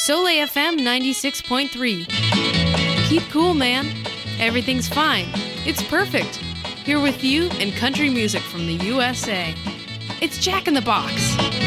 Soleil FM 96.3. Keep cool, man. Everything's fine. It's perfect. Here with you and country music from the USA. It's Jack in the Box.